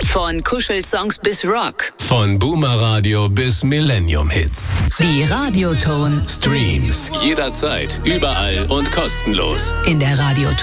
Von Kuschelsongs bis Rock. Von Boomer Radio bis Millennium Hits. Die Radioton Streams. Jederzeit, überall und kostenlos. in der Radioton.